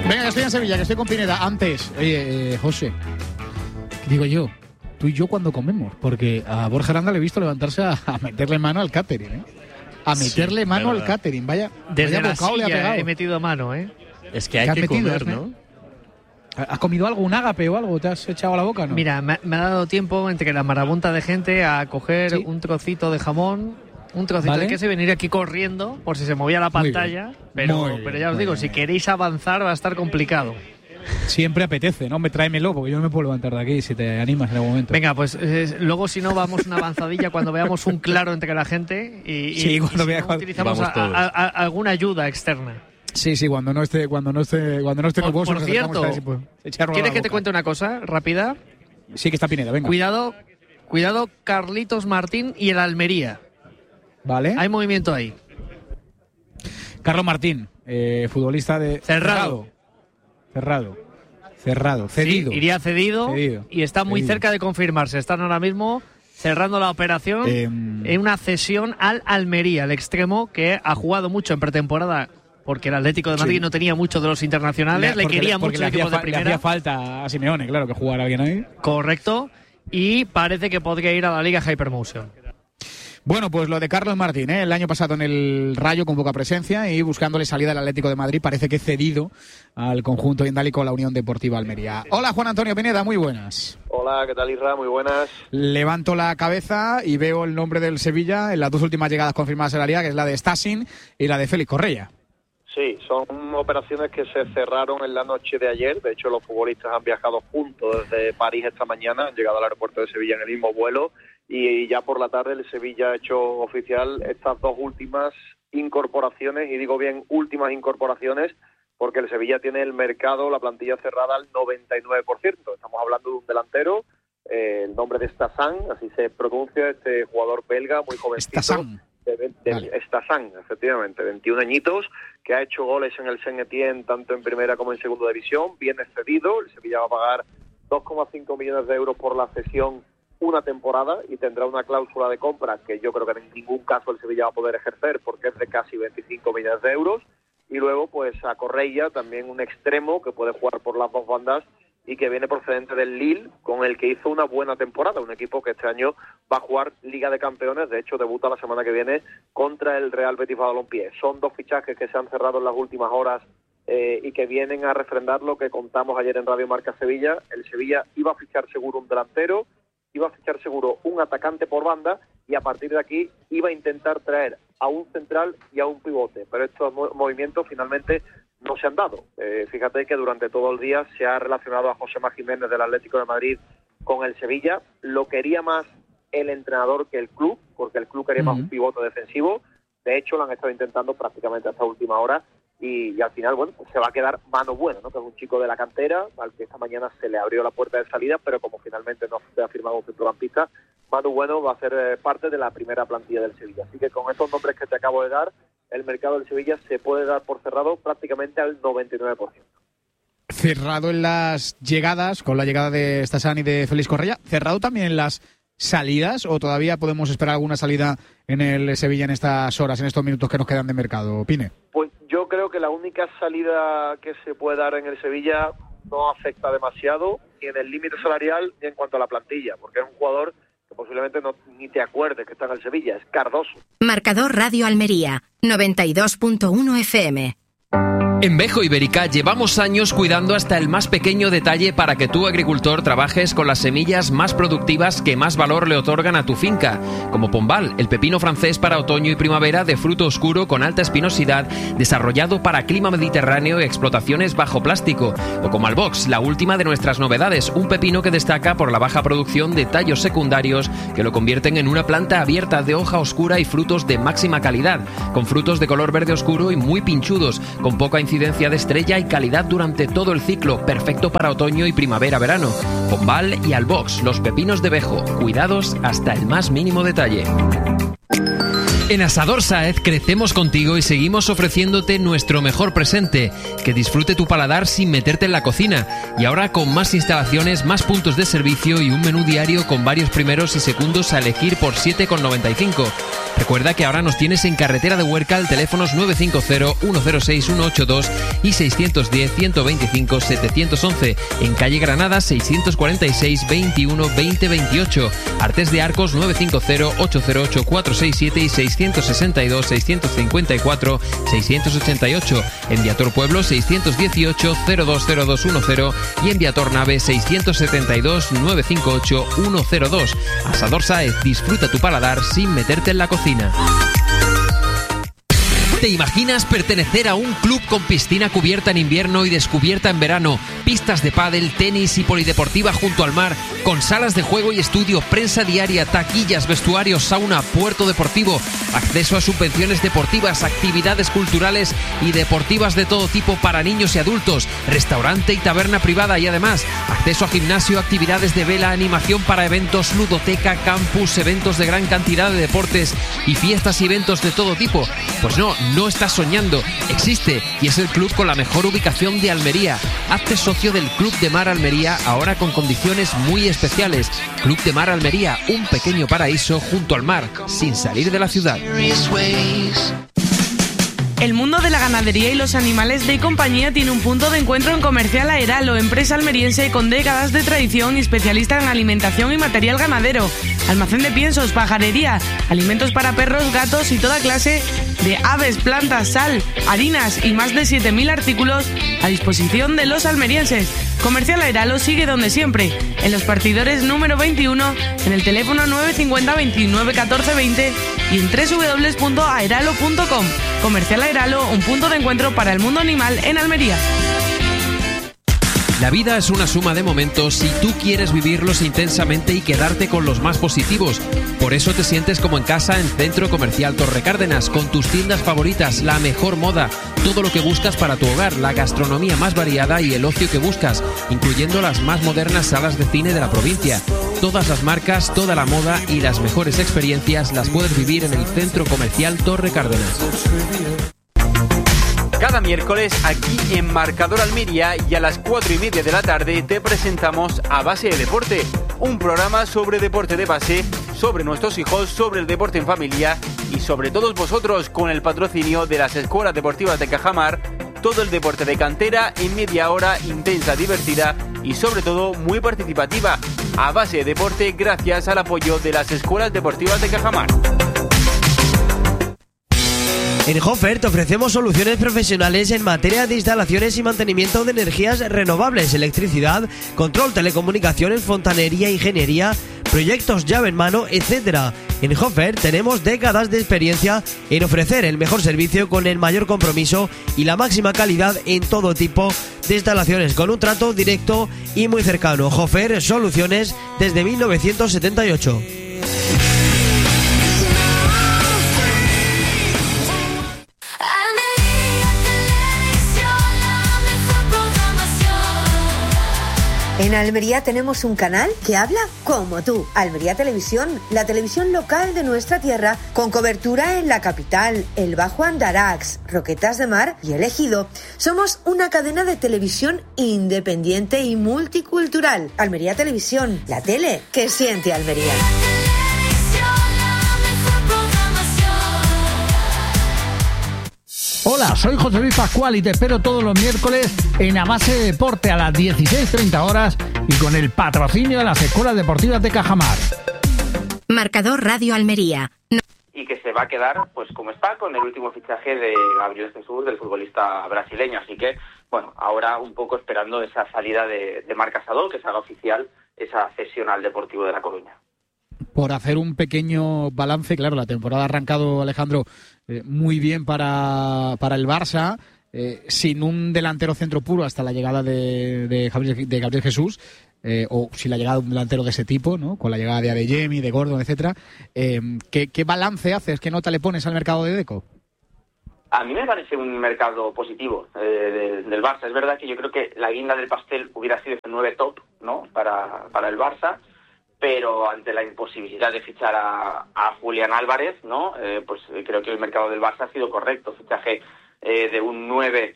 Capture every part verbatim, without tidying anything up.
Venga, que estoy en Sevilla, que estoy con Pineda. Antes, oye, eh, José, digo yo, tú y yo cuando comemos, porque a Borja Aranda le he visto levantarse a, a meterle mano al catering, ¿eh? A meterle sí, mano verdad. al catering, vaya. Desde vaya la silla le ha pegado. he metido mano, ¿eh? Es que hay que metido, comer, ¿no? ¿eh? ¿Has comido algo, un ágape o algo? ¿Te has echado a la boca, no? Mira, me, me ha dado tiempo entre la marabunta de gente a coger ¿Sí? un trocito de jamón, un trocito ¿Vale? de queso y venir aquí corriendo por si se movía la pantalla. Pero, bien, pero ya os digo, bien. si queréis avanzar va a estar complicado. Siempre apetece, ¿no? Me tráemelo, porque yo no me puedo levantar de aquí si te animas en algún momento. Venga, pues eh, luego si no vamos una avanzadilla cuando veamos un claro entre la gente y, sí, y, cuando y vea, si no, utilizamos a, a, a, alguna ayuda externa. Sí, sí, cuando no esté, cuando no esté, cuando no esté Por, nuboso, por cierto, si ¿quieres que te cuente una cosa rápida? Sí, que está Pineda, venga. Cuidado, cuidado, Carlitos Martín y el Almería. Vale. Hay movimiento ahí. Carlos Martín, eh, futbolista de Cerrado. Cerrado. Cerrado. Cedido. Sí, iría cedido, cedido y está muy cedido. cerca de confirmarse. Están ahora mismo cerrando la operación eh, en una cesión al Almería, el extremo que ha jugado mucho en pretemporada porque el Atlético de Madrid sí. no tenía mucho de los internacionales, le, le quería le, mucho el equipo de primera. Le hacía falta a Simeone, claro, que jugara alguien ahí. Correcto, y parece que podría ir a la Liga Hypermotion. Bueno, pues lo de Carlos Martín, ¿eh? El año pasado en el Rayo con poca presencia y buscándole salida al Atlético de Madrid, parece que cedido al conjunto indálico la Unión Deportiva Almería. Hola, Juan Antonio Pineda, muy buenas. Hola, ¿qué tal, Isra? Muy buenas. Levanto la cabeza y veo el nombre del Sevilla en las dos últimas llegadas confirmadas en la Liga, que es la de Stasin y la de Félix Correia. Sí, son operaciones que se cerraron en la noche de ayer. De hecho, los futbolistas han viajado juntos desde París esta mañana, han llegado al aeropuerto de Sevilla en el mismo vuelo y ya por la tarde el Sevilla ha hecho oficial estas dos últimas incorporaciones, y digo bien últimas incorporaciones, porque el Sevilla tiene el mercado, la plantilla cerrada al noventa y nueve por ciento. Estamos hablando de un delantero, eh, el nombre de Stasan, así se pronuncia, este jugador belga muy jovencito. Stasan. De, de, vale. Stasan, efectivamente, veintiún añitos, que ha hecho goles en el Saint-Étienne tanto en primera como en segunda división, viene cedido. El Sevilla va a pagar dos coma cinco millones de euros por la cesión una temporada y tendrá una cláusula de compra que yo creo que en ningún caso el Sevilla va a poder ejercer porque es de casi veinticinco millones de euros. Y luego pues a Correia, también un extremo que puede jugar por las dos bandas y que viene procedente del Lille, con el que hizo una buena temporada, un equipo que este año va a jugar Liga de Campeones. De hecho debuta la semana que viene contra el Real Betis Balompié. Son dos fichajes que se han cerrado en las últimas horas eh, y que vienen a refrendar lo que contamos ayer en Radio Marca Sevilla. El Sevilla iba a fichar seguro un delantero, iba a fichar seguro un atacante por banda y a partir de aquí iba a intentar traer a un central y a un pivote, pero estos mo- movimientos finalmente no se han dado. Eh, fíjate que durante todo el día se ha relacionado a Josema Jiménez del Atlético de Madrid con el Sevilla. Lo quería más el entrenador que el club, porque el club quería uh-huh. más un pivote defensivo. De hecho, lo han estado intentando prácticamente hasta última hora y, y al final, bueno, pues se va a quedar Mano Bueno, ¿no? Que es un chico de la cantera, al que esta mañana se le abrió la puerta de salida, pero como finalmente no se ha firmado un centrocampista, Manu Bueno va a ser eh, parte de la primera plantilla del Sevilla. Así que con estos nombres que te acabo de dar, el mercado del Sevilla se puede dar por cerrado prácticamente al noventa y nueve por ciento. Cerrado en las llegadas, con la llegada de Stasan y de Félix Correia. ¿Cerrado también en las salidas o todavía podemos esperar alguna salida en el Sevilla en estas horas, en estos minutos que nos quedan de mercado, Pine? Pues yo creo que la única salida que se puede dar en el Sevilla no afecta demasiado ni en el límite salarial ni en cuanto a la plantilla, porque es un jugador que posiblemente no ni te acuerdes que está en el Sevilla, es Cardoso. Marcador Radio Almería, noventa y dos punto uno F M. En Bejo Ibérica llevamos años cuidando hasta el más pequeño detalle para que tú, agricultor, trabajes con las semillas más productivas que más valor le otorgan a tu finca, como Pombal, el pepino francés para otoño y primavera de fruto oscuro con alta espinosidad, desarrollado para clima mediterráneo y explotaciones bajo plástico, o como Albox, la última de nuestras novedades, un pepino que destaca por la baja producción de tallos secundarios que lo convierten en una planta abierta de hoja oscura y frutos de máxima calidad, con frutos de color verde oscuro y muy pinchudos, con poca incidencia de estrella y calidad durante todo el ciclo, perfecto para otoño y primavera-verano. Pombal y Albox, los pepinos de Bejo, cuidados hasta el más mínimo detalle. En Asador Sáez crecemos contigo y seguimos ofreciéndote nuestro mejor presente, que disfrute tu paladar sin meterte en la cocina. Y ahora con más instalaciones, más puntos de servicio y un menú diario con varios primeros y segundos a elegir por siete con noventa y cinco. Recuerda que ahora nos tienes en Carretera de Huércal, teléfonos nueve cinco cero, uno cero seis, uno ocho dos y seiscientos diez, ciento veinticinco, setecientos once. En calle Granada, seiscientos cuarenta y seis, veintiuno, veinte, veintiocho. Artes de Arcos, nueve cinco cero, ocho cero ocho, cuatro seis siete y seiscientos sesenta y dos, seiscientos cincuenta y cuatro, seiscientos ochenta y ocho. En Viator Pueblo, seiscientos dieciocho, cero dos cero dos uno cero y en Viator Nave, seiscientos setenta y dos, nueve cinco ocho, uno cero dos. Asador Sáez, disfruta tu paladar sin meterte en la cocina. ¿Te imaginas pertenecer a un club con piscina cubierta en invierno y descubierta en verano, pistas de pádel, tenis y polideportiva junto al mar, con salas de juego y estudio, prensa diaria, taquillas, vestuarios, sauna, puerto deportivo, acceso a subvenciones deportivas, actividades culturales y deportivas de todo tipo para niños y adultos, restaurante y taberna privada y además acceso a gimnasio, actividades de vela, animación para eventos, ludoteca, campus, eventos de gran cantidad de deportes y fiestas y eventos de todo tipo? Pues no, no estás soñando, existe y es el club con la mejor ubicación de Almería. Hazte socio del Club de Mar Almería, ahora con condiciones muy especiales. Club de Mar Almería, un pequeño paraíso junto al mar, sin salir de la ciudad. El mundo de la ganadería y los animales de compañía tiene un punto de encuentro en Comercial Aeralo, empresa almeriense con décadas de tradición y especialista en alimentación y material ganadero. Almacén de piensos, pajarería, alimentos para perros, gatos y toda clase de aves, plantas, sal, harinas y más de siete mil artículos a disposición de los almerienses. Comercial Aeralo sigue donde siempre, en Los Partidores número veintiuno, en el teléfono nueve cinco cero, veintinueve, catorce, veinte y en doble u doble u doble u punto aeralo punto com. Comercial Aeralo, un punto de encuentro para el mundo animal en Almería. La vida es una suma de momentos y tú quieres vivirlos intensamente y quedarte con los más positivos. Por eso te sientes como en casa en Centro Comercial Torre Cárdenas, con tus tiendas favoritas, la mejor moda, todo lo que buscas para tu hogar, la gastronomía más variada y el ocio que buscas, incluyendo las más modernas salas de cine de la provincia. Todas las marcas, toda la moda y las mejores experiencias las puedes vivir en el Centro Comercial Torre Cárdenas. Cada miércoles aquí en Marcador Almería y a las cuatro y media de la tarde te presentamos A Base de Deporte, un programa sobre deporte de base, sobre nuestros hijos, sobre el deporte en familia y sobre todos vosotros, con el patrocinio de las Escuelas Deportivas de Cajamar. Todo el deporte de cantera en media hora, intensa, divertida y sobre todo muy participativa. A Base de Deporte, gracias al apoyo de las Escuelas Deportivas de Cajamar. En Hofer te ofrecemos soluciones profesionales en materia de instalaciones y mantenimiento de energías renovables, electricidad, control, telecomunicaciones, fontanería, ingeniería, proyectos llave en mano, etcétera. En Hofer tenemos décadas de experiencia en ofrecer el mejor servicio con el mayor compromiso y la máxima calidad en todo tipo de instalaciones, con un trato directo y muy cercano. Hofer, soluciones desde mil novecientos setenta y ocho. En Almería tenemos un canal que habla como tú. Almería Televisión, la televisión local de nuestra tierra, con cobertura en la capital, el Bajo Andarax, Roquetas de Mar y El Ejido. Somos una cadena de televisión independiente y multicultural. Almería Televisión, la tele que siente Almería. Hola, soy José Luis Pascual y te espero todos los miércoles en A Base de Deporte a las dieciséis treinta horas y con el patrocinio de las Escuelas Deportivas de Cajamar. Marcador Radio Almería. No. Y que se va a quedar, pues como está, con el último fichaje de Gabriel Jesús, del futbolista brasileño. Así que, bueno, ahora un poco esperando esa salida de, de Marc Casado, que se haga oficial esa cesión al Deportivo de La Coruña. Por hacer un pequeño balance, claro, la temporada ha arrancado, Alejandro, eh, muy bien para, para el Barça, eh, sin un delantero centro puro hasta la llegada de, de, Gabriel, de Gabriel Jesús, eh, o sin la llegada de un delantero de ese tipo, ¿no? Con la llegada de Adeyemi, de Gordon, etcétera. Eh, ¿qué, ¿Qué balance haces? ¿Qué nota le pones al mercado de Deco? A mí me parece un mercado positivo eh, de, del Barça. Es verdad que yo creo que la guinda del pastel hubiera sido el nueve top, ¿no? Para, para el Barça. pero ante la imposibilidad de fichar a, a Julián Álvarez, ¿no? Eh, pues creo que el mercado del Barça ha sido correcto. Fichaje eh, de un nueve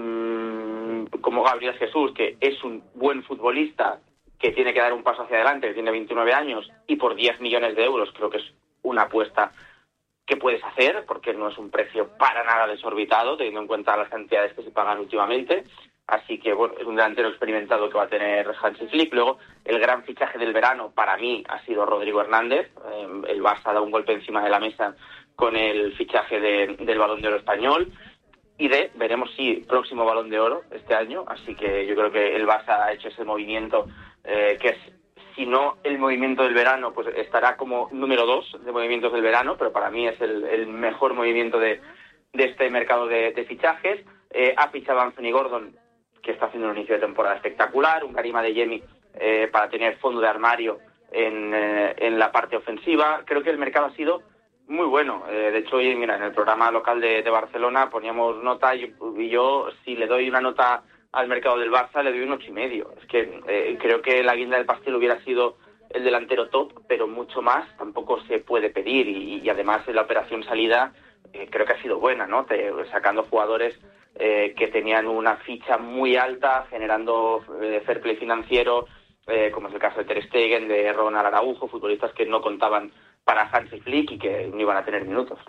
mmm, como Gabriel Jesús, que es un buen futbolista, que tiene que dar un paso hacia adelante, que tiene veintinueve años, y por diez millones de euros creo que es una apuesta que puedes hacer, porque no es un precio para nada desorbitado, teniendo en cuenta las cantidades que se pagan últimamente. Así que, bueno, es un delantero experimentado que va a tener Hansi Flick. Luego, el gran fichaje del verano, para mí, ha sido Rodrigo Hernández. Eh, el Barça ha dado un golpe encima de la mesa con el fichaje de, del Balón de Oro español. Y de, veremos si próximo Balón de Oro este año. Así que yo creo que el Barça ha hecho ese movimiento, eh, que es, si no el movimiento del verano, pues estará como número dos de movimientos del verano, pero para mí es el, el mejor movimiento de, de este mercado de, de fichajes. Eh, ha fichado a Anthony Gordon, que está haciendo un inicio de temporada espectacular, un Karim Adeyemi eh, para tener fondo de armario en, eh, en la parte ofensiva. Creo que el mercado ha sido muy bueno. Eh, de hecho, hoy, mira, en el programa local de, de Barcelona poníamos nota, y, y yo, si le doy una nota al mercado del Barça, le doy un ocho y medio. Es que eh, creo que la guinda del pastel hubiera sido el delantero top, pero mucho más tampoco se puede pedir, y, y además la operación salida eh, creo que ha sido buena, ¿no? Te, sacando jugadores Eh, que tenían una ficha muy alta, generando eh, fair play financiero, eh, como es el caso de Ter Stegen, de Ronald Araujo, futbolistas que no contaban para Hansi Flick y que no iban a tener minutos.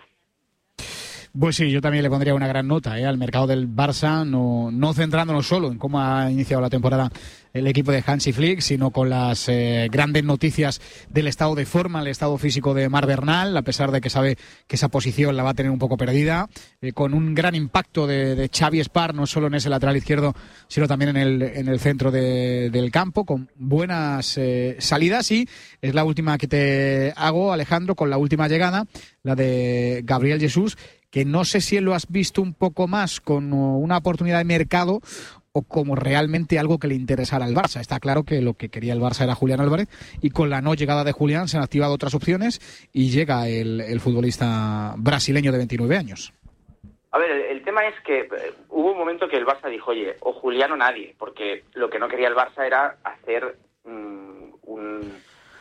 Pues sí, yo también le pondría una gran nota ¿eh? al mercado del Barça, no, no centrándonos solo en cómo ha iniciado la temporada el equipo de Hansi Flick, sino con las eh, grandes noticias del estado de forma, el estado físico de Marc Bernal, a pesar de que sabe que esa posición la va a tener un poco perdida, eh, con un gran impacto de, de Xavi Espar, no solo en ese lateral izquierdo, sino también en el, en el centro de, del campo, con buenas eh, salidas. Y es la última que te hago, Alejandro, con la última llegada, la de Gabriel Jesús, que no sé si lo has visto un poco más con una oportunidad de mercado o como realmente algo que le interesara al Barça. Está claro que lo que quería el Barça era Julián Álvarez, y con la no llegada de Julián se han activado otras opciones y llega el, el futbolista brasileño de veintinueve años. A ver, el, el tema es que eh, hubo un momento que el Barça dijo, oye, o Julián o nadie, porque lo que no quería el Barça era hacer mmm, un...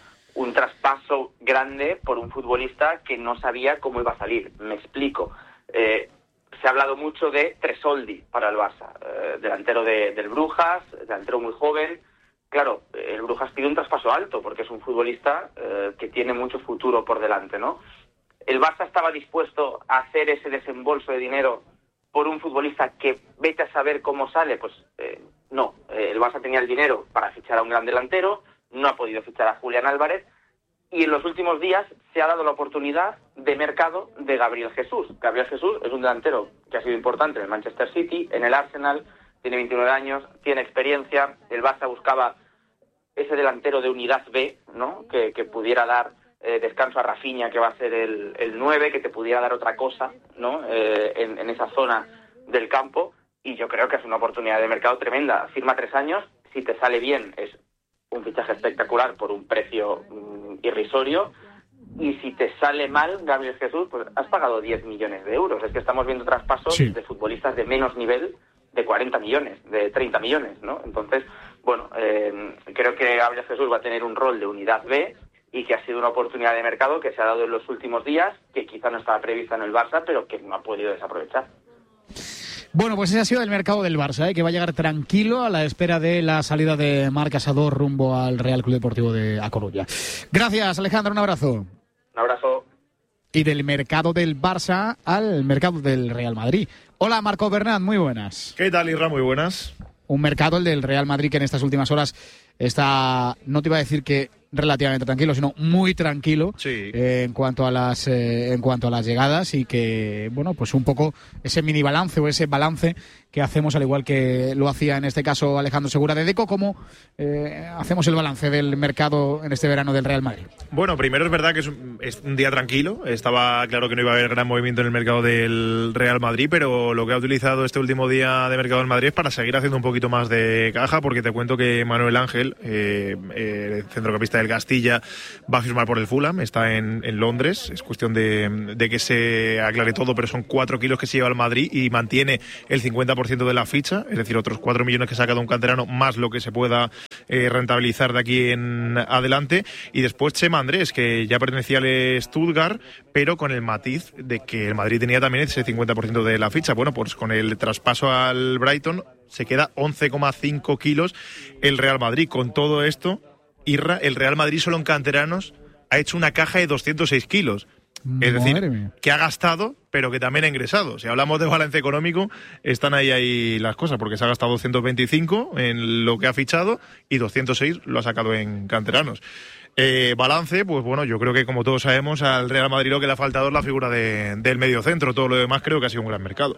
un traspaso grande por un futbolista que no sabía cómo iba a salir. Me explico. Eh, se ha hablado mucho de Tresoldi para el Barça, eh, delantero de, del Brujas, delantero muy joven. Claro, el Brujas pide un traspaso alto porque es un futbolista eh, que tiene mucho futuro por delante, ¿no? ¿El Barça estaba dispuesto a hacer ese desembolso de dinero por un futbolista que vete a saber cómo sale? Pues eh, no. Eh, el Barça tenía el dinero para fichar a un gran delantero, no ha podido fichar a Julián Álvarez, y en los últimos días se ha dado la oportunidad de mercado de Gabriel Jesús. Gabriel Jesús es un delantero que ha sido importante en el Manchester City, en el Arsenal, tiene veintinueve años, tiene experiencia. El Barça buscaba ese delantero de unidad B, ¿no? Que, que pudiera dar eh, descanso a Rafinha, que va a ser el, el nueve, que te pudiera dar otra cosa, ¿no? Eh, en, en esa zona del campo, y yo creo que es una oportunidad de mercado tremenda. Firma tres años, si te sale bien es un fichaje espectacular por un precio mmm, irrisorio, y si te sale mal, Gabriel Jesús, pues has pagado diez millones de euros. Es que estamos viendo traspasos sí. de futbolistas de menos nivel de cuarenta millones, de treinta millones, ¿no? Entonces, bueno, eh, creo que Gabriel Jesús va a tener un rol de unidad B, y que ha sido una oportunidad de mercado que se ha dado en los últimos días, que quizá no estaba prevista en el Barça, pero que no ha podido desaprovechar. Bueno, pues ese ha sido el mercado del Barça, ¿eh? Que va a llegar tranquilo a la espera de la salida de Marc Casador rumbo al Real Club Deportivo de A Coruña. Gracias, Alejandro, un abrazo. Un abrazo. Y del mercado del Barça al mercado del Real Madrid. Hola, Marco Bernat, muy buenas. ¿Qué tal, Isra? Muy buenas. Un mercado, el del Real Madrid, que en estas últimas horas está, no te iba a decir que relativamente tranquilo, sino muy tranquilo sí. eh, en cuanto a las eh, en cuanto a las llegadas, y que, bueno, pues un poco ese mini balance o ese balance que hacemos, al igual que lo hacía en este caso Alejandro Segura de Deco, como eh, hacemos el balance del mercado en este verano del Real Madrid. Bueno, primero es verdad que es un, es un día tranquilo, estaba claro que no iba a haber gran movimiento en el mercado del Real Madrid, pero lo que ha utilizado este último día de mercado del Madrid es para seguir haciendo un poquito más de caja, porque te cuento que Manuel Ángel, eh, eh, centrocampista del Castilla, va a firmar por el Fulham, está en, en Londres, es cuestión de, de que se aclare todo, pero son cuatro kilos que se lleva al Madrid y mantiene el cincuenta por ciento de la ficha, es decir, otros cuatro millones que saca de un canterano, más lo que se pueda eh, rentabilizar de aquí en adelante. Y después Chema Andrés, que ya pertenecía al Stuttgart, pero con el matiz de que el Madrid tenía también ese cincuenta por ciento de la ficha. Bueno, pues con el traspaso al Brighton se queda once coma cinco kilos el Real Madrid. Con todo esto, Irra, el Real Madrid solo en canteranos ha hecho una caja de doscientos seis kilos. Es decir, que ha gastado, pero que también ha ingresado. Si hablamos de balance económico, están ahí, ahí las cosas, porque se ha gastado doscientos veinticinco en lo que ha fichado y doscientos seis lo ha sacado en canteranos. Eh, balance, pues bueno, yo creo que como todos sabemos, al Real Madrid lo que le ha faltado es la figura de, del mediocentro. Todo lo demás creo que ha sido un gran mercado.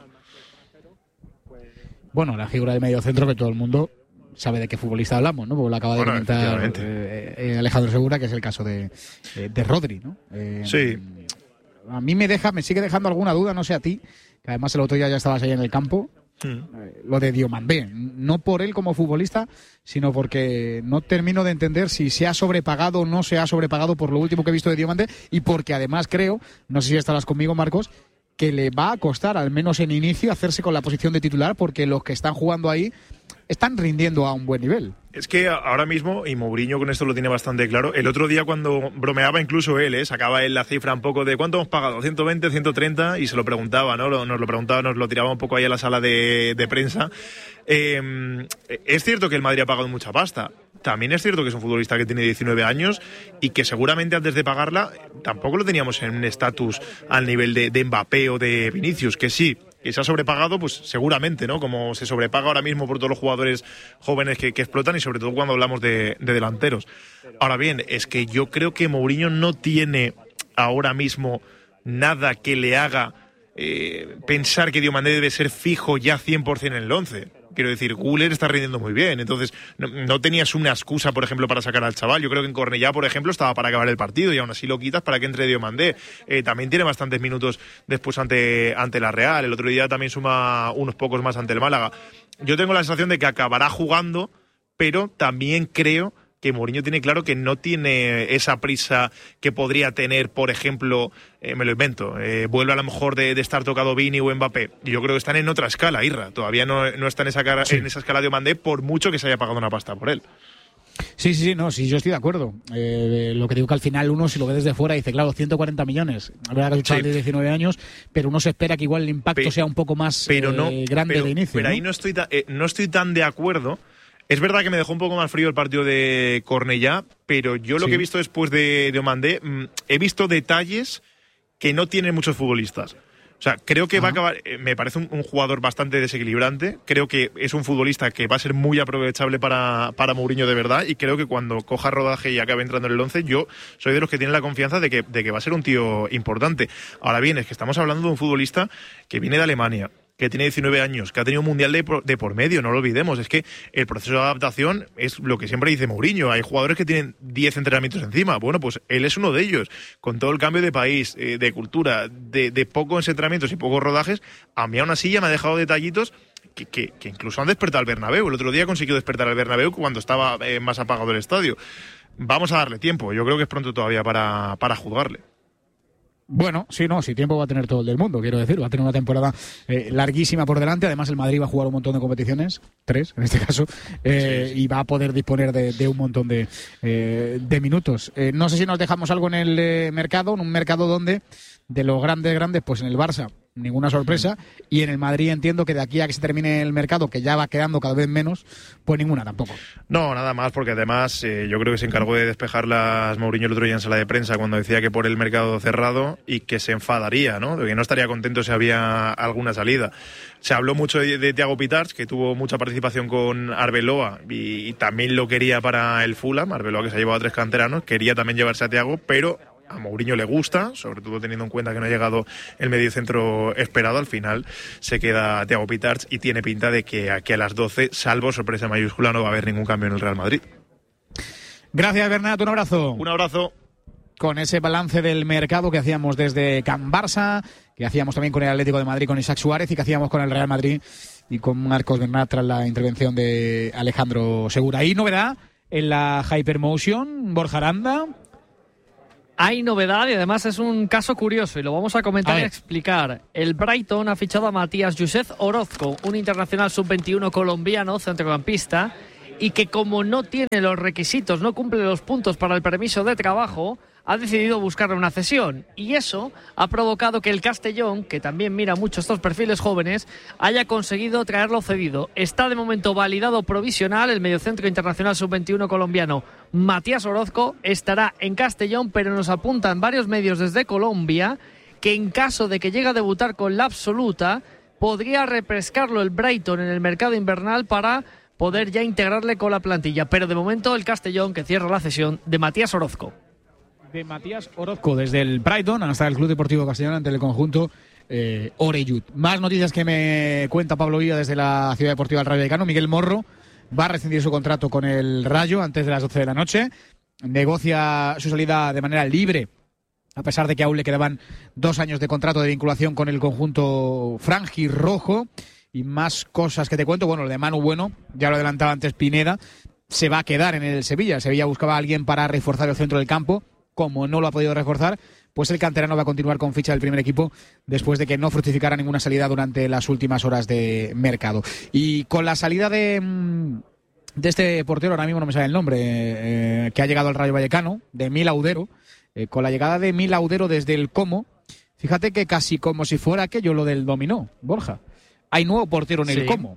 Bueno, la figura del mediocentro que todo el mundo sabe de qué futbolista hablamos, ¿no? Porque lo acaba de bueno, comentar eh, eh, Alejandro Segura, que es el caso de, eh, de Rodri, ¿no? Eh, sí. A mí me deja, me sigue dejando alguna duda, no sé a ti, que además el otro día ya estabas ahí en el campo, mm. eh, lo de Diomandé, no por él como futbolista, sino porque no termino de entender si se ha sobrepagado o no se ha sobrepagado por lo último que he visto de Diomandé, y porque además creo, no sé si estarás conmigo, Marcos, que le va a costar, al menos en inicio, hacerse con la posición de titular, porque los que están jugando ahí están rindiendo a un buen nivel. Es que ahora mismo, y Mourinho con esto lo tiene bastante claro, el otro día cuando bromeaba incluso él, ¿eh? sacaba él la cifra un poco de ¿cuánto hemos pagado? ¿ciento veinte, ciento treinta? Y se lo preguntaba, ¿no? Nos lo preguntaba, nos lo tiraba un poco ahí a la sala de, de prensa. Eh, es cierto que el Madrid ha pagado mucha pasta. También es cierto que es un futbolista que tiene diecinueve años y que seguramente antes de pagarla tampoco lo teníamos en un estatus al nivel de, de Mbappé o de Vinicius, que sí, que se ha sobrepagado, pues seguramente, ¿no? Como se sobrepaga ahora mismo por todos los jugadores jóvenes que, que explotan y sobre todo cuando hablamos de, de delanteros. Ahora bien, es que yo creo que Mourinho no tiene ahora mismo nada que le haga eh, pensar que Diomandé debe ser fijo ya cien por ciento en el once. Quiero decir, Güler está rindiendo muy bien, entonces no, no tenías una excusa, por ejemplo, para sacar al chaval. Yo creo que en Cornellá, por ejemplo, estaba para acabar el partido y aún así lo quitas para que entre Diomandé. Eh, también tiene bastantes minutos después ante, ante la Real. El otro día también suma unos pocos más ante el Málaga. Yo tengo la sensación de que acabará jugando, pero también creo que Mourinho tiene claro que no tiene esa prisa que podría tener, por ejemplo, eh, me lo invento, eh, vuelve a lo mejor de, de estar tocado Vini o Mbappé. Y yo creo que están en otra escala, Irra. Todavía no, no está en esa, cara, sí. en esa escala de Diomandé, por mucho que se haya pagado una pasta por él. Sí, sí, sí, no, sí, yo estoy de acuerdo. Eh, lo que digo que al final uno, si lo ve desde fuera, dice, claro, ciento cuarenta millones. La verdad que es un chaval de diecinueve años, pero uno se espera que igual el impacto Pe- sea un poco más pero no, eh, grande pero, de inicio. Pero ¿no? ahí no estoy, ta- eh, no estoy tan de acuerdo. Es verdad que me dejó un poco más frío el partido de Cornellá, pero yo lo sí. que he visto después de Diomandé, mmm, he visto detalles que no tienen muchos futbolistas. O sea, creo que Ajá. va a acabar, eh, me parece un, un jugador bastante desequilibrante, creo que es un futbolista que va a ser muy aprovechable para, para Mourinho de verdad, y creo que cuando coja rodaje y acabe entrando en el once, yo soy de los que tienen la confianza de que, de que va a ser un tío importante. Ahora bien, es que estamos hablando de un futbolista que viene de Alemania, que tiene diecinueve años, que ha tenido un mundial de por, de por medio, no lo olvidemos. Es que el proceso de adaptación es lo que siempre dice Mourinho. Hay jugadores que tienen diez entrenamientos encima. Bueno, pues él es uno de ellos. Con todo el cambio de país, eh, de cultura, de, de pocos entrenamientos y pocos rodajes, a mí aún así ya me ha dejado detallitos que, que, que incluso han despertado al Bernabéu. El otro día consiguió despertar al Bernabéu cuando estaba eh, más apagado el estadio. Vamos a darle tiempo. Yo creo que es pronto todavía para, para juzgarle. Bueno, sí, no, sí, tiempo va a tener todo el del mundo, quiero decir, va a tener una temporada eh, larguísima por delante. Además, el Madrid va a jugar un montón de competiciones, tres en este caso, eh, sí, sí. y va a poder disponer de, de un montón de, eh, de minutos. Eh, no sé si nos dejamos algo en el eh, mercado, en un mercado donde de los grandes, grandes, pues en el Barça ninguna sorpresa, y en el Madrid entiendo que de aquí a que se termine el mercado, que ya va quedando cada vez menos, pues ninguna tampoco. No, nada más, porque además eh, yo creo que se encargó de despejarlas Mourinho el otro día en sala de prensa cuando decía que por el mercado cerrado y que se enfadaría, ¿no? De que no estaría contento si había alguna salida. Se habló mucho de, de Thiago Pitarch, que tuvo mucha participación con Arbeloa y, y también lo quería para el Fulham. Arbeloa, que se ha llevado a tres canteranos, quería también llevarse a Thiago, pero a Mourinho le gusta, sobre todo teniendo en cuenta que no ha llegado el mediocentro esperado. Al final se queda Thiago Pitarch y tiene pinta de que aquí a las doce, salvo sorpresa mayúscula, no va a haber ningún cambio en el Real Madrid. Gracias, Bernat, un abrazo. Un abrazo. Con ese balance del mercado que hacíamos desde Can Barça, que hacíamos también con el Atlético de Madrid, con Isaac Suárez, y que hacíamos con el Real Madrid y con Marcos Bernat tras la intervención de Alejandro Segura. ¿Hay novedad en la Hypermotion, Borja Aranda? Hay novedad y además es un caso curioso y lo vamos a comentar a y a explicar. El Brighton ha fichado a Matías Josep Orozco, un internacional sub veintiuno colombiano, centrocampista, y que como no tiene los requisitos, no cumple los puntos para el permiso de trabajo, ha decidido buscarle una cesión. Y eso ha provocado que el Castellón, que también mira mucho estos perfiles jóvenes, haya conseguido traerlo cedido. Está de momento validado provisional el mediocentro internacional sub veintiuno colombiano Matías Orozco. Estará en Castellón, pero nos apuntan varios medios desde Colombia que en caso de que llegue a debutar con la absoluta, podría repescarlo el Brighton en el mercado invernal para poder ya integrarle con la plantilla. Pero de momento el Castellón que cierra la cesión de Matías Orozco. De Matías Orozco desde el Brighton hasta el Club Deportivo Castellón ante el conjunto eh, Oreyud. Más noticias que me cuenta Pablo Villa desde la Ciudad Deportiva del Rayo Vallecano. Miguel Morro va a rescindir su contrato con el Rayo antes de las doce de la noche. Negocia su salida de manera libre, a pesar de que aún le quedaban dos años de contrato de vinculación con el conjunto franjirrojo. Y más cosas que te cuento. Bueno, lo de Manu Bueno, ya lo adelantaba antes Pineda, se va a quedar en el Sevilla. El Sevilla buscaba a alguien para reforzar el centro del campo. Como no lo ha podido reforzar, pues el canterano va a continuar con ficha del primer equipo después de que no fructificara ninguna salida durante las últimas horas de mercado. Y con la salida de, de este portero, ahora mismo no me sale el nombre, eh, que ha llegado al Rayo Vallecano, de Mil Audero, eh, con la llegada de Mil Audero desde el Como, fíjate que casi como si fuera aquello lo del dominó, Borja. Hay nuevo portero en sí. el Como.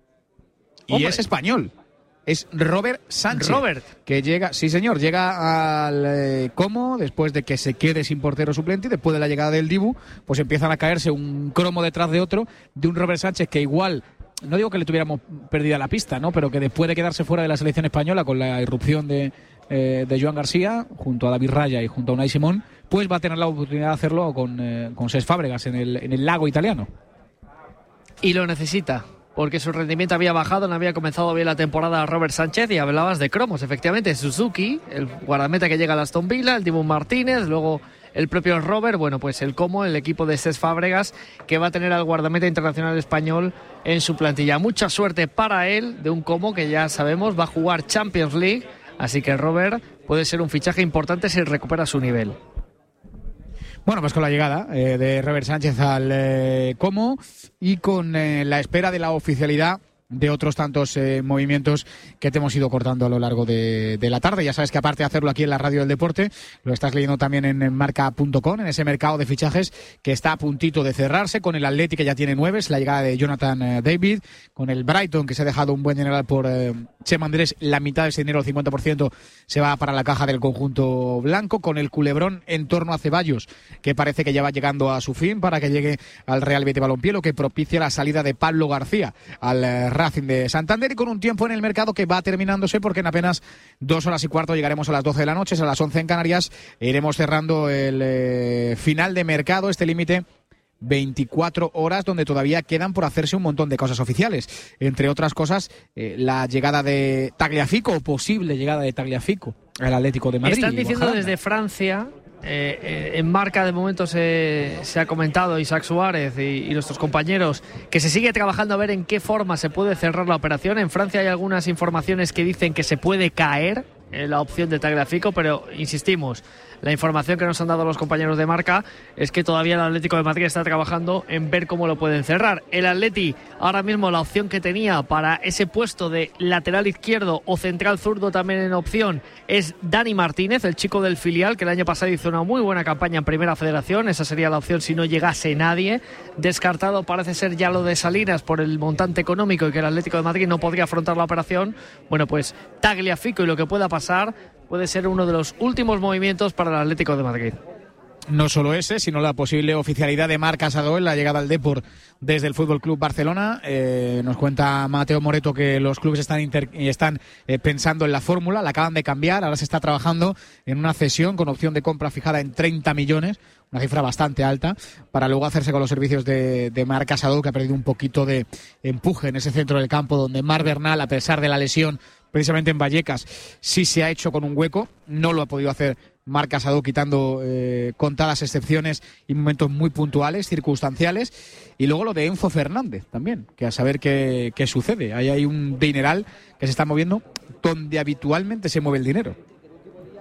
Y Hombre. es español. Es Robert Sánchez. Robert. Que llega, sí señor, llega al eh, Como después de que se quede sin portero suplente y después de la llegada del Dibu, pues empiezan a caerse un cromo detrás de otro de un Robert Sánchez que igual, no digo que le tuviéramos perdida la pista, ¿no? Pero que después de quedarse fuera de la selección española con la irrupción de, eh, de Joan García, junto a David Raya y junto a Unai Simón, pues va a tener la oportunidad de hacerlo con, eh, con Cesc Fábregas en el, en el lago italiano. Y lo necesita, porque su rendimiento había bajado, no había comenzado bien la temporada Robert Sánchez, y hablabas de cromos, efectivamente, Suzuki, el guardameta que llega al Aston Villa, el Dibu Martínez, luego el propio Robert, bueno, pues el Como, el equipo de Cesc Fábregas, que va a tener al guardameta internacional español en su plantilla. Mucha suerte para él, de un Como que ya sabemos va a jugar Champions League, así que Robert puede ser un fichaje importante si recupera su nivel. Bueno, pues con la llegada eh, de Robert Sánchez al eh, Como y con eh, la espera de la oficialidad de otros tantos eh, movimientos que te hemos ido cortando a lo largo de, de la tarde. Ya sabes que aparte de hacerlo aquí en la Radio del Deporte, lo estás leyendo también en, en marca punto com, en ese mercado de fichajes que está a puntito de cerrarse, con el Atleti que ya tiene nueve, es la llegada de Jonathan eh, David, con el Brighton que se ha dejado un buen general por eh, Chema Andrés, la mitad de ese dinero, el cincuenta por ciento, se va para la caja del conjunto blanco, con el culebrón en torno a Ceballos, que parece que ya va llegando a su fin para que llegue al Real Betis Balompié, lo que propicia la salida de Pablo García al eh, Racing de Santander, y con un tiempo en el mercado que va terminándose, porque en apenas dos horas y cuarto llegaremos a las doce de la noche, a las once en Canarias, e iremos cerrando el eh, final de mercado, este límite veinticuatro horas, donde todavía quedan por hacerse un montón de cosas oficiales, entre otras cosas eh, la llegada de Tagliafico, o posible llegada de Tagliafico al Atlético de Madrid. Están diciendo Ojalá. desde Francia, eh, eh, en marca de momento se, se ha comentado Isaac Suárez y, y nuestros compañeros, que se sigue trabajando a ver en qué forma se puede cerrar la operación. En Francia hay algunas informaciones que dicen que se puede caer en la opción de Tagliafico, pero insistimos, la información que nos han dado los compañeros de marca es que todavía el Atlético de Madrid está trabajando en ver cómo lo pueden cerrar. El Atleti, ahora mismo la opción que tenía para ese puesto de lateral izquierdo o central zurdo también en opción es Dani Martínez, el chico del filial, que el año pasado hizo una muy buena campaña en Primera Federación. Esa sería la opción si no llegase nadie. Descartado parece ser ya lo de Salinas por el montante económico y que el Atlético de Madrid no podría afrontar la operación. Bueno, pues Tagliafico y lo que pueda pasar puede ser uno de los últimos movimientos para el Atlético de Madrid. No solo ese, sino la posible oficialidad de Marc Casado en la llegada al Depor desde el Fútbol Club Barcelona. Eh, nos cuenta Mateo Moreto que los clubes están, inter- están eh, pensando en la fórmula, la acaban de cambiar, ahora se está trabajando en una cesión con opción de compra fijada en treinta millones, una cifra bastante alta, para luego hacerse con los servicios de, de Marc Casado, que ha perdido un poquito de empuje en ese centro del campo, donde Marc Bernal, a pesar de la lesión precisamente en Vallecas, sí se ha hecho con un hueco, no lo ha podido hacer Marc Casado, quitando eh, contadas excepciones y momentos muy puntuales, circunstanciales. Y luego lo de Enzo Fernández también, que a saber qué, qué sucede. Ahí hay un dineral que se está moviendo donde habitualmente se mueve el dinero.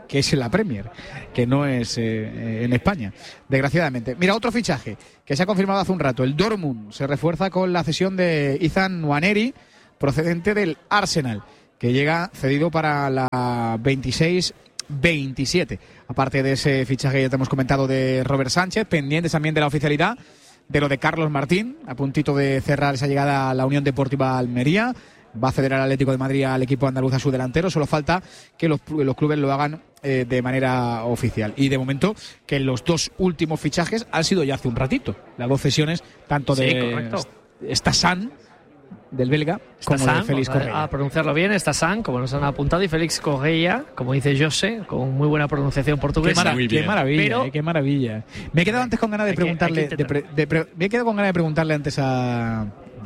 que es en la Premier, que no es eh, en España, desgraciadamente. Mira, otro fichaje que se ha confirmado hace un rato. El Dortmund se refuerza con la cesión de Ethan Nwaneri, procedente del Arsenal, que llega cedido para la veintiséis veintisiete. Aparte de ese fichaje ya te hemos comentado de Robert Sánchez, pendientes también de la oficialidad de lo de Carlos Martín, a puntito de cerrar esa llegada a la Unión Deportiva Almería. Va a ceder al Atlético de Madrid al equipo andaluz a su delantero. Solo falta que los, los clubes lo hagan eh, de manera oficial. Y de momento que los dos últimos fichajes han sido ya hace un ratito. Las dos cesiones, tanto sí, de Stassan, del belga, como Stassan, de Félix Correa. A pronunciarlo bien, Stassan, como nos han apuntado, y Félix Correa, como dice José, con muy buena pronunciación portuguesa. Qué, mara qué maravilla, Pero, eh, qué maravilla. Me he quedado antes con ganas de preguntarle, que, de pre, de pre, me he quedado con ganas de preguntarle antes a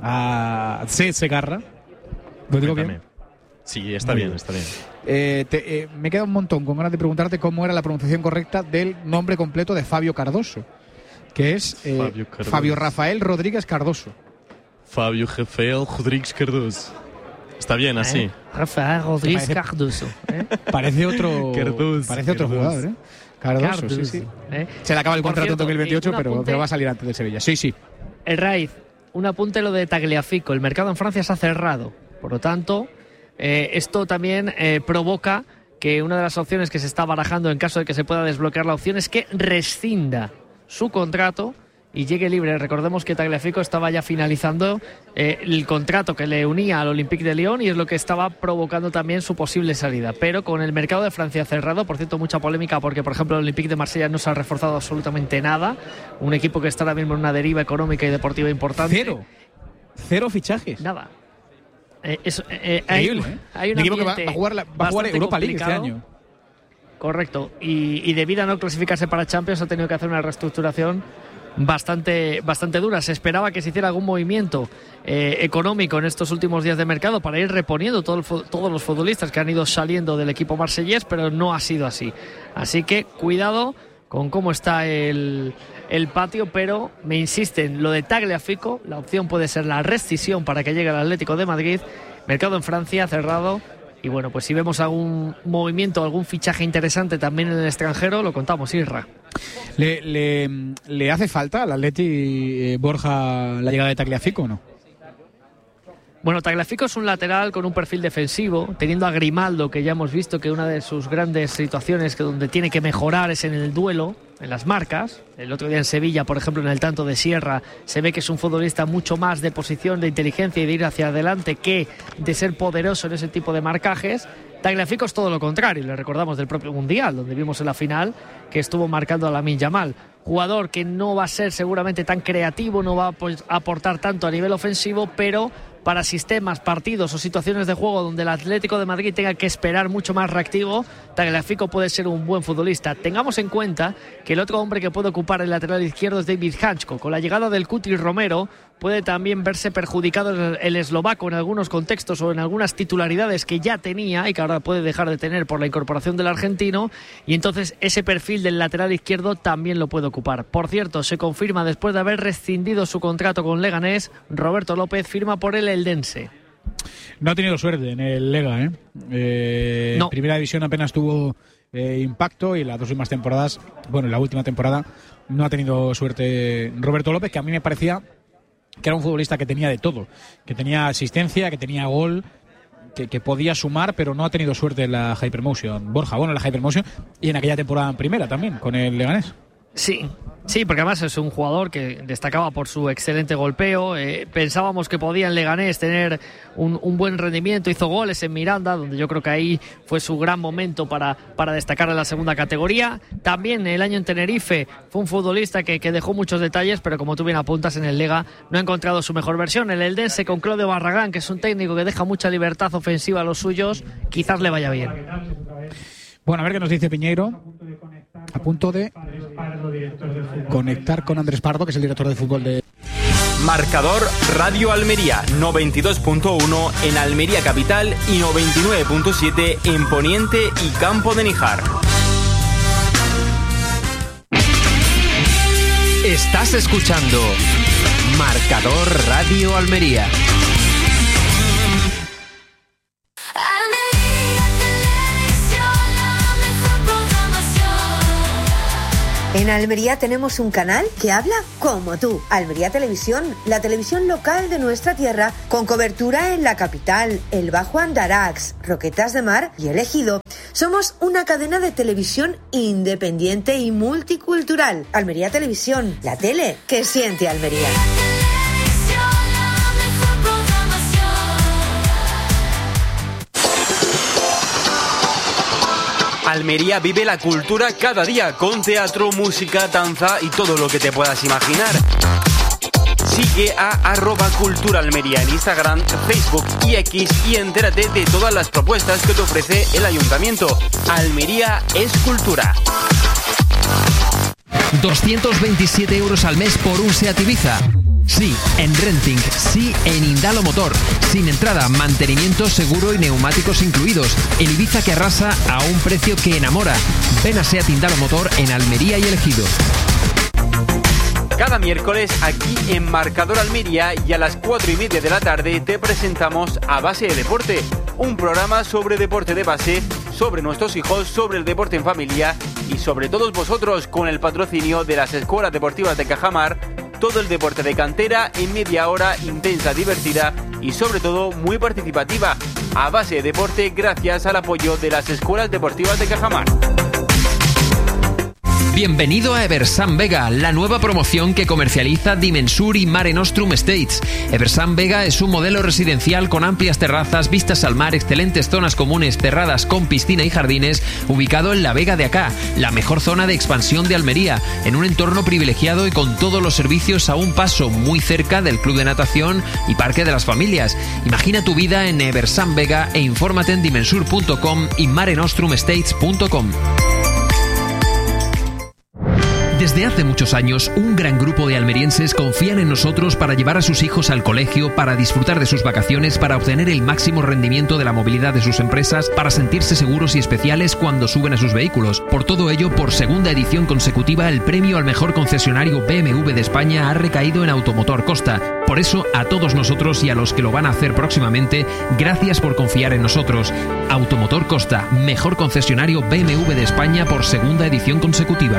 a C. Segarra. ¿Lo digo bien? Sí, está bien, bien, está bien. Eh, te, eh, me queda un montón con ganas de preguntarte cómo era la pronunciación correcta del nombre completo de Fabio Cardoso, que es eh, Fabio, Fabio Rafael Rodríguez Cardoso. Fabio Rafael Rodríguez Cardoso. Está bien así. ¿Eh? Rafael Rodríguez parece, Cardoso. ¿eh? Parece otro, Cardoso, parece otro Cardoso. jugador, ¿eh? Cardoso, Cardoso sí, sí. ¿Eh? Se le acaba el contrato en dos mil veintiocho, pero, pero va a salir antes de Sevilla. Sí, sí. El Raiz, un apunte lo de Tagliafico. El mercado en Francia se ha cerrado. Por lo tanto, eh, esto también eh, provoca que una de las opciones que se está barajando en caso de que se pueda desbloquear la opción es que rescinda su contrato y llegue libre. Recordemos que Tagliafico estaba ya finalizando eh, el contrato que le unía al Olympique de Lyon y es lo que estaba provocando también su posible salida. Pero con el mercado de Francia cerrado, por cierto, mucha polémica porque, por ejemplo, el Olympique de Marsella no se ha reforzado absolutamente nada. Un equipo que está ahora mismo en una deriva económica y deportiva importante. Cero. Cero fichajes. Nada. Eh, eso, eh, hay, Increíble, ¿eh? hay un un equipo que va, va a jugar, la, va a jugar Europa League este año. Correcto. Y, y debido a no clasificarse para Champions ha tenido que hacer una reestructuración bastante, bastante dura. Se esperaba que se hiciera algún movimiento eh, económico en estos últimos días de mercado para ir reponiendo todo el, todos los futbolistas que han ido saliendo del equipo marsellés, pero no ha sido así. Así que cuidado con cómo está el, el patio, pero me insisten, lo de Tagliafico, la opción puede ser la rescisión para que llegue al Atlético de Madrid. Mercado en Francia cerrado. Y bueno, pues si vemos algún movimiento, algún fichaje interesante también en el extranjero, lo contamos, Irra. ¿Le, le, le hace falta al Atleti, eh, Borja, la llegada de Tagliafico o no? Bueno, Tagliafico es un lateral con un perfil defensivo, teniendo a Grimaldo, que ya hemos visto que una de sus grandes situaciones que donde tiene que mejorar es en el duelo, en las marcas. El otro día en Sevilla, por ejemplo, en el tanto de Sierra, se ve que es un futbolista mucho más de posición, de inteligencia y de ir hacia adelante que de ser poderoso en ese tipo de marcajes. Tagliafico es todo lo contrario, le recordamos del propio Mundial, donde vimos en la final que estuvo marcando a Lamine Yamal. Jugador que no va a ser seguramente tan creativo, no va a aportar tanto a nivel ofensivo, pero para sistemas, partidos o situaciones de juego donde el Atlético de Madrid tenga que esperar mucho más reactivo, Tagliafico puede ser un buen futbolista. Tengamos en cuenta que el otro hombre que puede ocupar el lateral izquierdo es David Hanchko. Con la llegada del Cuti Romero puede también verse perjudicado el, el eslovaco en algunos contextos o en algunas titularidades que ya tenía y que ahora puede dejar de tener por la incorporación del argentino, y entonces ese perfil del lateral izquierdo también lo puede ocupar. Por cierto, se confirma después de haber rescindido su contrato con Leganés, Roberto López firma por el Eldense. No ha tenido suerte en el Lega, ¿eh? eh no. Primera división apenas tuvo eh, impacto y las dos últimas temporadas, bueno, la última temporada no ha tenido suerte Roberto López, que a mí me parecía que era un futbolista que tenía de todo, que tenía asistencia, que tenía gol, que, que podía sumar, pero no ha tenido suerte en la Hypermotion. Borja, bueno, en la Hypermotion y en aquella temporada en primera también, con el Leganés. Sí, sí, porque además es un jugador que destacaba por su excelente golpeo. Eh, pensábamos que podía en Leganés tener un, un buen rendimiento, hizo goles en Miranda, donde yo creo que ahí fue su gran momento para, para destacar en la segunda categoría. También el año en Tenerife fue un futbolista que, que dejó muchos detalles, pero como tú bien apuntas, en el Lega no ha encontrado su mejor versión. El Eldense con Claudio Barragán, que es un técnico que deja mucha libertad ofensiva a los suyos, quizás le vaya bien. Bueno, a ver qué nos dice Piñeiro. A punto de conectar con Andrés Pardo, que es el director de fútbol de... Marcador Radio Almería, noventa y dos punto uno en Almería Capital y noventa y nueve punto siete en Poniente y Campo de Níjar. Estás escuchando Marcador Radio Almería. Almería tenemos un canal que habla como tú. Almería Televisión, la televisión local de nuestra tierra, con cobertura en la capital, el Bajo Andarax, Roquetas de Mar y el Ejido. Somos una cadena de televisión independiente y multicultural. Almería Televisión, la tele que siente Almería. Almería vive la cultura cada día con teatro, música, danza y todo lo que te puedas imaginar. Sigue a arroba Cultura Almería en Instagram, Facebook y X y entérate de todas las propuestas que te ofrece el Ayuntamiento. Almería es cultura. doscientos veintisiete euros al mes por un SEAT Ibiza. Sí, en Renting, sí en Indalo Motor. Sin entrada, mantenimiento, seguro y neumáticos incluidos. El Ibiza que arrasa a un precio que enamora. Ven a SEAT Indalo Motor en Almería y El Ejido. Cada miércoles aquí en Marcador Almería y a las cuatro y media de la tarde te presentamos A Base de Deporte, un programa sobre deporte de base, sobre nuestros hijos, sobre el deporte en familia y sobre todos vosotros, con el patrocinio de las Escuelas Deportivas de Cajamar. Todo el deporte de cantera en media hora intensa, divertida y sobre todo muy participativa. A Base de Deporte gracias al apoyo de las Escuelas Deportivas de Cajamar. Bienvenido a Eversan Vega, la nueva promoción que comercializa Dimensur y Mare Nostrum Estates. Eversan Vega es un modelo residencial con amplias terrazas, vistas al mar, excelentes zonas comunes cerradas con piscina y jardines, ubicado en la Vega de Acá, la mejor zona de expansión de Almería, en un entorno privilegiado y con todos los servicios a un paso, muy cerca del club de natación y parque de las familias. Imagina tu vida en Eversan Vega e infórmate en dimensur punto com y mare nostrum estates punto com. Desde hace muchos años, un gran grupo de almerienses confían en nosotros para llevar a sus hijos al colegio, para disfrutar de sus vacaciones, para obtener el máximo rendimiento de la movilidad de sus empresas, para sentirse seguros y especiales cuando suben a sus vehículos. Por todo ello, por segunda edición consecutiva, el premio al mejor concesionario B M W de España ha recaído en Automotor Costa. Por eso, a todos nosotros y a los que lo van a hacer próximamente, gracias por confiar en nosotros. Automotor Costa, mejor concesionario B M W de España por segunda edición consecutiva.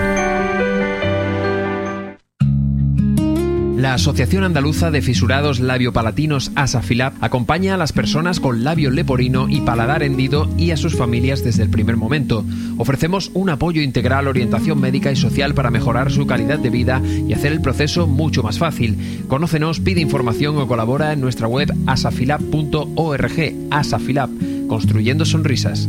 La Asociación Andaluza de Fisurados Labiopalatinos ASAFILAB acompaña a las personas con labio leporino y paladar hendido y a sus familias desde el primer momento. Ofrecemos un apoyo integral, orientación médica y social para mejorar su calidad de vida y hacer el proceso mucho más fácil. Conócenos, pide información o colabora en nuestra web asafilab punto org. ASAFILAB, construyendo sonrisas.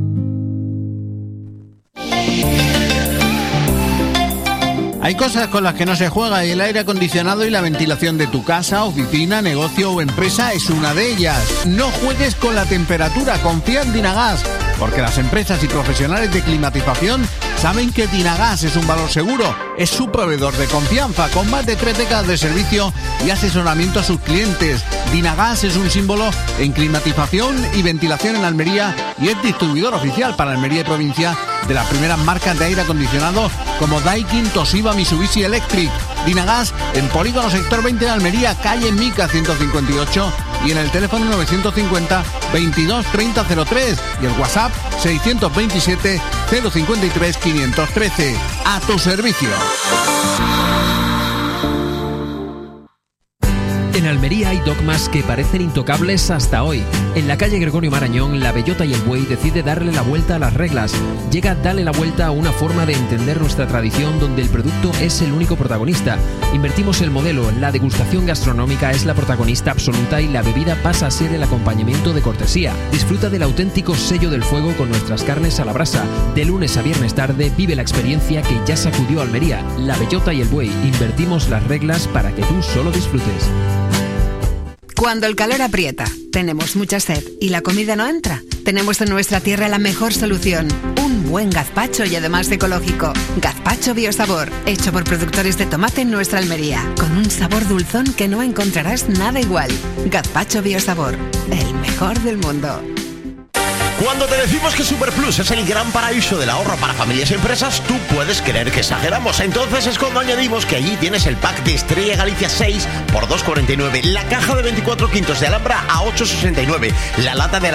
Hay cosas con las que no se juega y el aire acondicionado y la ventilación de tu casa, oficina, negocio o empresa es una de ellas. No juegues con la temperatura, confía en Dinagas, porque las empresas y profesionales de climatización saben que Dinagas es un valor seguro. Es su proveedor de confianza, con más de tres décadas de servicio y asesoramiento a sus clientes. Dinagas es un símbolo en climatización y ventilación en Almería y es distribuidor oficial para Almería y provincia de las primeras marcas de aire acondicionado como Daikin, Toshiba, Mitsubishi Electric. Dinagas en Polígono Sector veinte de Almería, calle Mica ciento cincuenta y ocho y en el teléfono novecientos cincuenta veintidós treinta cero tres y el WhatsApp seiscientos veintisiete cero cincuenta y tres quinientos trece. A tu servicio. En Almería hay dogmas que parecen intocables hasta hoy. En la calle Gregorio Marañón, la Bellota y el Buey decide darle la vuelta a las reglas. Llega Dale la Vuelta a una forma de entender nuestra tradición donde el producto es el único protagonista. Invertimos el modelo, la degustación gastronómica es la protagonista absoluta y la bebida pasa a ser el acompañamiento de cortesía. Disfruta del auténtico sello del fuego con nuestras carnes a la brasa. De lunes a viernes tarde vive la experiencia que ya sacudió Almería. La Bellota y el Buey, invertimos las reglas para que tú solo disfrutes. Cuando el calor aprieta, tenemos mucha sed y la comida no entra, tenemos en nuestra tierra la mejor solución. Un buen gazpacho y además ecológico. Gazpacho Biosabor, hecho por productores de tomate en nuestra Almería, con un sabor dulzón que no encontrarás nada igual. Gazpacho Biosabor, el mejor del mundo. Cuando te decimos que Superplus es el gran paraíso del ahorro para familias y empresas, tú puedes creer que exageramos. Entonces es cuando añadimos que allí tienes el pack de Estrella Galicia seis por dos cuarenta y nueve, la caja de veinticuatro quintos de Alhambra a ocho sesenta y nueve, la lata de